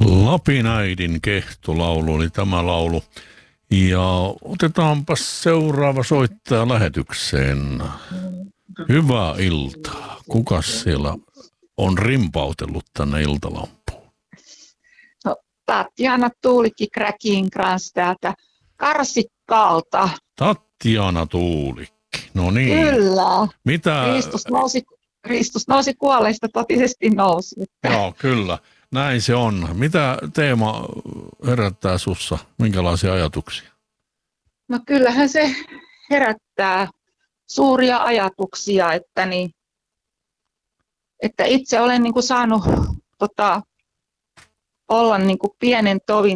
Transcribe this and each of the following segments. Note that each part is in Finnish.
Lapin äidin kehtolaulu oli tämä laulu. Ja otetaanpa seuraava soittaja lähetykseen. Hyvää iltaa. Kukas siellä on rimpautellut tänne iltalampuun? No, Tatjana Tuulikki Kräkiinkrans täältä Karsikkaalta. Tatjana Tuulikki. No niin. Kyllä. Mitä? Ristus nousi kuolleista, totisesti nousi. Joo, kyllä. Näin se on. Mitä teema herättää sussa? Minkälaisia ajatuksia? No kyllähän se herättää suuria ajatuksia, että itse olen niin kuin saanut olla niin kuin pienen tovin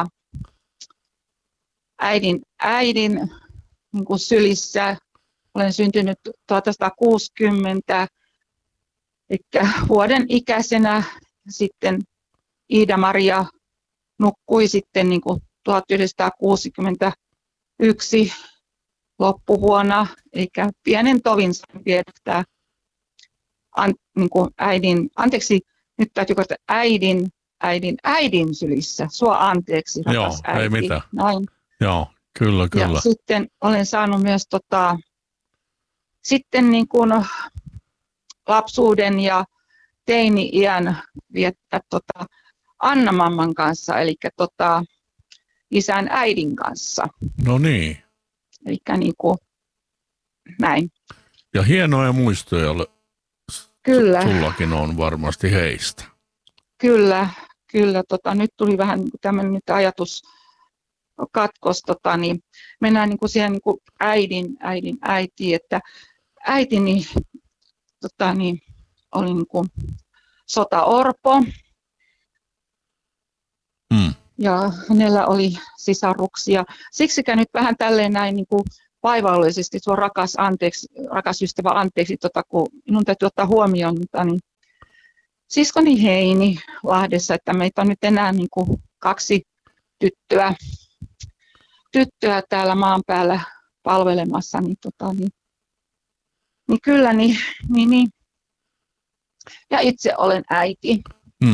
äidin niin kuin sylissä. Olen syntynyt 1960, eli vuoden ikäisenä. Sitten Iida-Maria nukkui sitten niin kuin 1961 loppuvuonna, eli pienen tovin sain viettää niin kuin nyt täytyy korjata äidin sylissä. Sua anteeksi, rakas Joo, äiti. ei mitään. Näin. Joo, kyllä. Ja sitten olen saanut myös sitten niin kuin lapsuuden ja teini-iän viettää Anna-mamman kanssa, eli isän äidin kanssa. No niin. Eli niin kuin näin. Ja hienoja muistoja Kyllä. Sullakin on varmasti heistä. Kyllä. Nyt tuli vähän niin kuin tämmöinen nyt ajatuskatkos, niin mennään niin kuin siihen niin kuin äidin äiti, että äitini oli niin kuin sotaorpo. Ja hänellä oli sisaruksia. Siksikään nyt vähän tälleen näin niin kuin vaivalloisesti, tuo rakas ystävä, anteeksi, kun minun täytyy ottaa huomioon, niin siskoni Heini Lahdessa, että meitä on nyt enää niin kuin 2 tyttöä täällä maan päällä palvelemassa, niin kyllä, niin. Ja itse olen äiti.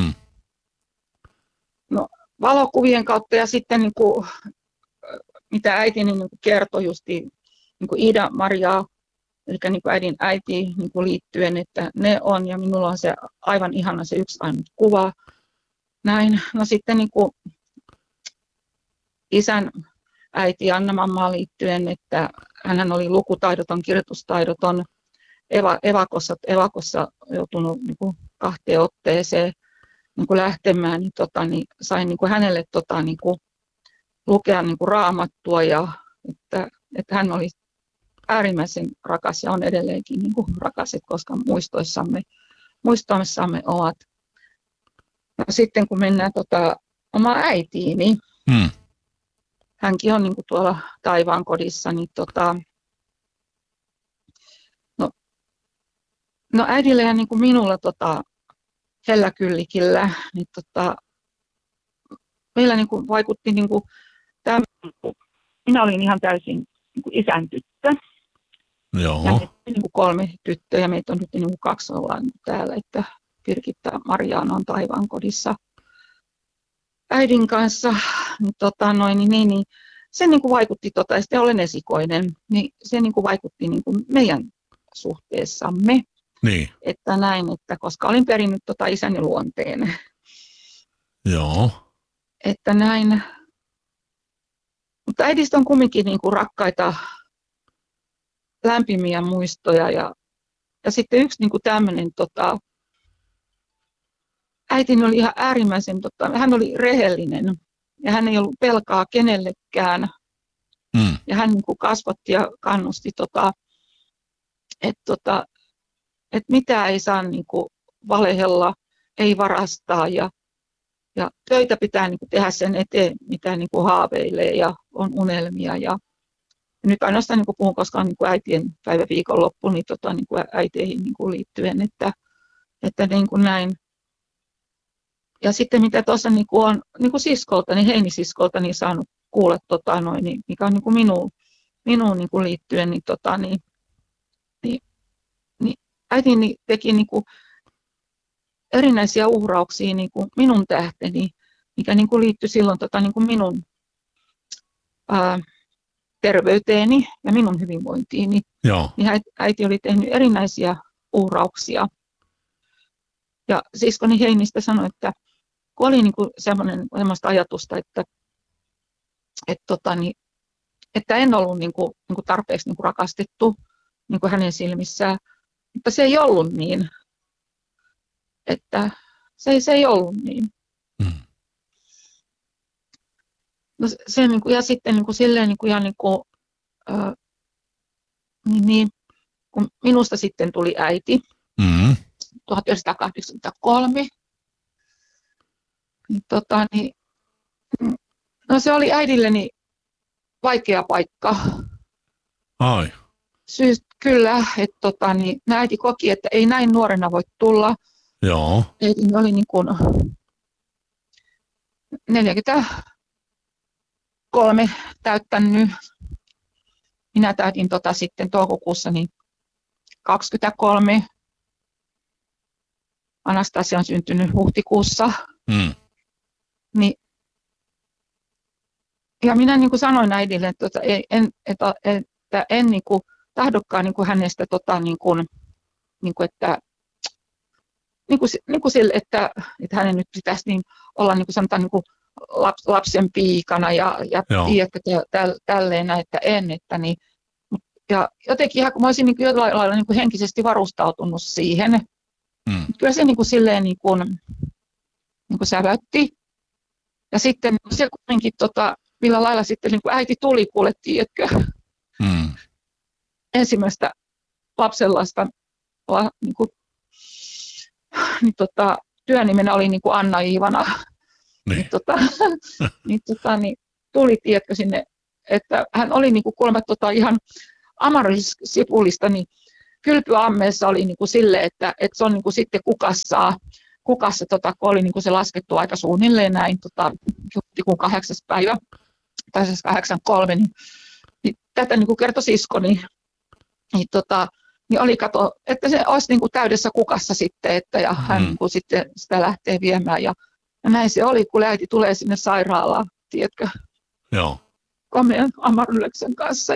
No, valokuvien kautta ja sitten niin kuin, mitä äitini niin kuin kertoi justiin niin kuin Iida-Mariaa, eli niin kuin äidin äiti niin kuin liittyen, että ne on, ja minulla on se aivan ihana se yksi ainut kuva. Näin. No sitten niin kuin isän äiti Anna-mammaan liittyen, että hän oli lukutaidoton, kirjoitustaidoton, evakossa joutunut niin kuin 2 otteeseen niin kuin lähtemään, niin sain niin kuin hänelle niin kuin lukea niin kuin raamattua, ja että hän oli äärimmäisen rakas ja on edelleenkin niin kuin rakas, koska muistoissamme ovat. Ja sitten kun mennään oma äitiini, hänkin on niin kuin tuolla taivaan kodissa, niin no äidillä ja niin kuin minulla Helläkyllikillä, niin meillä niin kuin vaikutti niin kuin minä olin ihan täysin niin kuin isän tyttö. Joo. Ja meitä niin kuin 3 tyttöä, ja meitä on nyt niin kuin 2 ollaan täällä, että Birgitta Mariaana on taivaan kodissa äidin kanssa. Niin se niin kuin vaikutti, ja sitten olen esikoinen, niin se niin kuin vaikutti niin kuin meidän suhteessamme. Niin. Että näin, että koska olin perinnyt isäni luonteen. Joo. Että näin. Mutta äidistä on kumminkin niin kuin rakkaita, lämpimiä muistoja. Ja sitten yksi niin kuin tämmöinen, äitini oli ihan äärimmäisen, hän oli rehellinen ja hän ei ollut pelkaa kenellekään. Ja hän niin kuin kasvatti ja kannusti, että mitä ei saa niin kuin valehella, ei varastaa ja töitä pitää niin kuin tehdä sen eteen, mitä niin kuin haaveilee ja on unelmia. Ja nyt ainoastaan niin kuin puhun, koska on niin kuin äitien päivä viikonloppu, niin, niin kuin äiteihin niin kuin liittyen, että niin kuin näin. Ja sitten mitä tuossa niin kuin on niin kuin siskolta, niin Heini-siskolta niin saanut kuulla, mikä on niin kuin minuun niin kuin liittyen, niin äitini teki niin kuin erinäisiä uhrauksia niin kuin minun tähteni. mikä niin kuin liittyi silloin niin kuin minun terveyteeni ja minun hyvinvointiini. Joo. Niin äiti oli tehnyt erinäisiä uhrauksia. Ja siskoni Heinistä sanoi, että kun oli niin kuin semmoista ajatusta, että en ollut niin kuin tarpeeksi niin kuin rakastettu niin kuin hänen silmissään, mutta se ei ollut niin. Että se ei ollut niin. Mm. No se, niin kuin, ja sitten niin kuin, silleen, niin kuin, ja, niin, kun minusta sitten tuli äiti 1983, niin, no se oli äidilleni vaikea paikka. Ai. Syystä kyllä, että äiti koki, että ei näin nuorena voi tulla. Joo. Äiti oli niin kuin 43 täyttänyt. Minä täytin sitten toukokuussa niin 23. Anastasia on syntynyt huhtikuussa. Niin, ja minä niin kuin sanoin äidille, että en niin kuin tahdokkaan niin kuin hänestä että hänen nyt pitäisi niin olla niin kuin sanotaan niin kuin lapsen piikana ja tiedätkö tälleen, että niin, ja jotenkin ihan kun mä olisin niin kuin jollain lailla niin kuin henkisesti varustautunut siihen, kyllä se niin kuin silleen niin kuin säväytti. Ja sitten se kuitenkin millä lailla sitten niin kuin äiti tuli, kuule, tiedätkö, ensimmäistä lapsenlasta työnimenä oli niin kuin Anna Iivana. Niin tuli, tiedätkö, sinne, että hän oli niin kuin kuulemma ihan amaryllis-sipulista, niin kylpyammeessa oli niin kuin sille, että se on niin kuin sitten kukassa, kun oli niin kuin se laskettu aika suunnilleen näin, huhtikuun 8. päivä, tai siis 8.3, niin tätä niin kuin kertoi siskoni, niin oli kato, että se olisi niin kuin täydessä kukassa sitten, että ja hän niin kuin sitten sitä lähtee viemään, ja näin se oli, kun äiti tulee sinne sairaalaan, tiedätkö, joo, komean amaryleksen kanssa,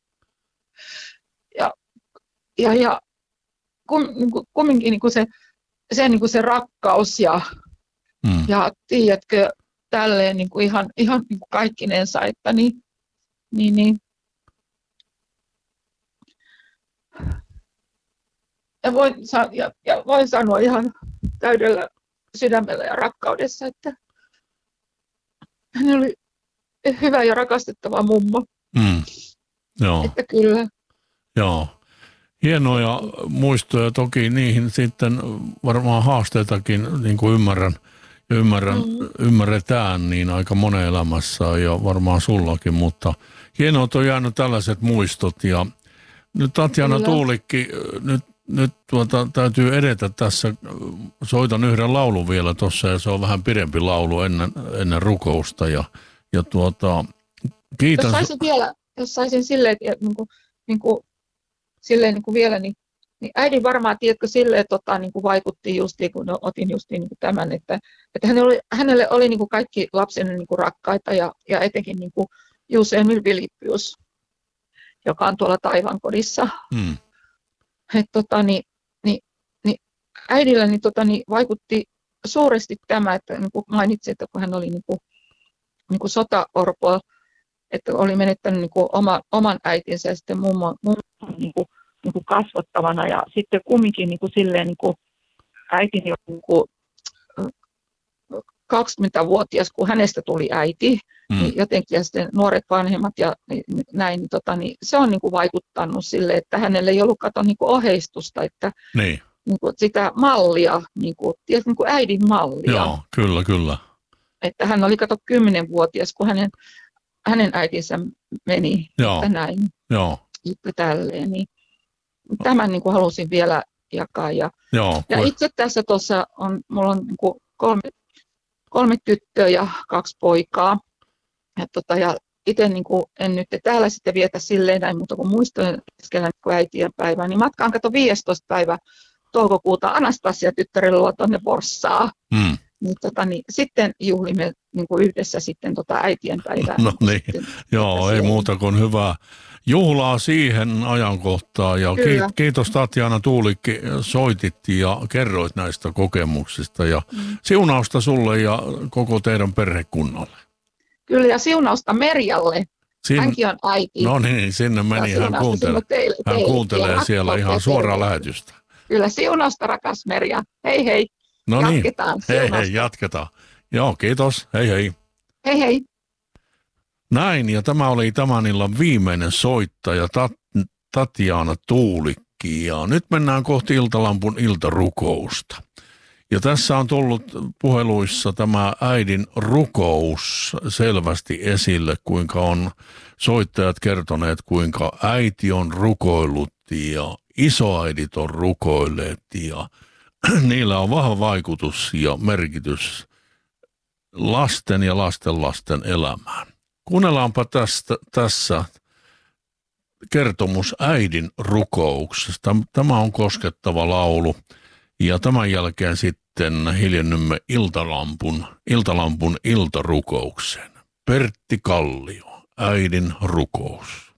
ja kumminkin niin kuin se rakkaus ja tiedätkö, tälleen niin kuin ihan niin kuin kaikkinensa, että niin. Ja voin sanoa ihan täydellä sydämellä ja rakkaudessa, että hän oli hyvä ja rakastettava mummo. Joo. Että kyllä. Joo. Hienoja muistoja, toki niihin sitten varmaan haasteitakin, niin kuin ymmärretään niin aika monen elämässä ja varmaan sullakin, mutta hienoa, että on jäänyt tällaiset muistot. Ja nyt Tatjana Kyllä. Tuulikki, nyt täytyy edetä tässä. Soitan yhden laulun vielä tuossa ja se on vähän pidempi laulu ennen rukousta. Ja kiitän. Jos saisin silleen, että silleen niin kuin vielä, niin äidin varmaan, tiedätkö, silleen niin kuin vaikutti justiin, kun otin justiin niin kuin tämän, että hänelle oli niin kuin kaikki lapsenne niin kuin rakkaita ja etenkin niin kuin Emil Vilippius, joka on tuolla Taivankodissa. Niin äidillä niin vaikutti suuresti tämä, että niin kuin mainitsin, että kun hän oli niin kuin sotaorpo, että oli menettänyt niin kuin oman äitinsä ja sitten mummon niin kuin kasvattavana, ja sitten kumminkin niin kuin silleen niin kuin äitini oli niin kuin 20-vuotias, kun hänestä tuli äiti, niin jotenkin ja sitten nuoret vanhemmat ja näin, niin se on niin kuin vaikuttanut sille, että hänelle ei ollut niin kuin oheistusta, että niin kuin sitä mallia, niin kuin äidin mallia. Joo, kyllä. Että hän oli 10-vuotias, kun hänen äitinsä meni, että näin. Joo. Tälleen, niin tämän niin kuin halusin vielä jakaa. Ja itse tässä mulla on niin kuin 3 tyttöä ja 2 poikaa. Ja itse niin kuin en nyt täällä sitten vietä silleen näin, mutta kun muistoin keskellä niin äitien päivää, niin matkaan 15. päivä toukokuuta Anastasia tyttärellä luo tuonne Forssaan. niin sitten juhlimme niin kuin yhdessä sitten äitienpäivää. No niin, sitten, joo, ei muuta kuin hyvää juhlaa siihen ajankohtaan. Ja kiitos Tatjana Tuulikki, soitit ja kerroit näistä kokemuksista ja siunausta sulle ja koko teidän perhekunnalle. Kyllä, ja siunausta Merjalle. Hänkin on äiti. No niin, sinne meni. Hän kuuntelee siellä ihan suoraa lähetystä. Kyllä, siunausta rakas Merja. Hei hei. No jatketaan. Niin, hei, jatketaan. Joo, kiitos. Hei hei. Hei hei. Näin, ja tämä oli tämän illan viimeinen soittaja Tatjana Tuulikki. Ja nyt mennään kohti Iltalampun iltarukousta. Ja tässä on tullut puheluissa tämä äidin rukous selvästi esille, kuinka on soittajat kertoneet, kuinka äiti on rukoillut ja isoäidit on rukoilleet ja niillä on vahva vaikutus ja merkitys lasten ja lastenlasten elämään. Kuunnellaanpa tässä kertomus äidin rukouksesta. Tämä on koskettava laulu ja tämän jälkeen sitten hiljennymme Iltalampun iltarukoukseen. Pertti Kallio, äidin rukous.